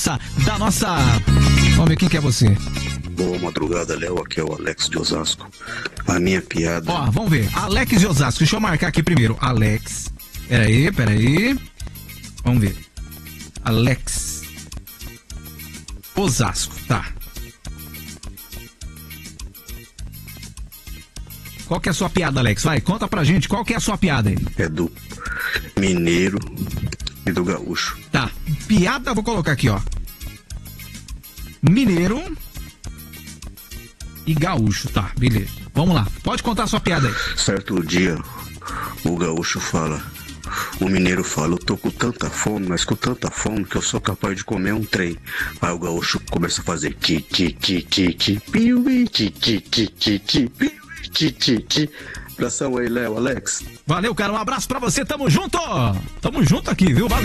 da nossa... Vamos ver quem que é você. Boa madrugada, Léo. Aqui é o Alex de Osasco. A minha piada... Ó, vamos ver. Alex de Osasco. Deixa eu marcar aqui primeiro. Alex. Peraí. Vamos ver. Alex. Osasco. Tá. Qual que é a sua piada, Alex? Vai, conta pra gente. Qual que é a sua piada aí? É do mineiro e do gaúcho. Tá. Piada, vou colocar aqui, ó. Mineiro e gaúcho. Tá, beleza. Vamos lá. Pode contar a sua piada aí. Certo dia, o gaúcho fala... O mineiro fala, eu tô com tanta fome, mas com tanta fome que eu sou capaz de comer um trem. Aí o gaúcho começa a fazer Abração aí, Léo, Alex. Valeu, cara. Um abraço pra você. Tamo junto. Tamo junto aqui, viu? Valeu.